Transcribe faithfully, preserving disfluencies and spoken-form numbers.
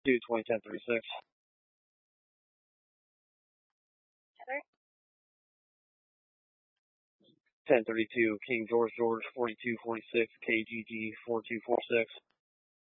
two twenty ten thirty-six. Heather? ten thirty-two King George George forty-two forty-six K G G four two four six.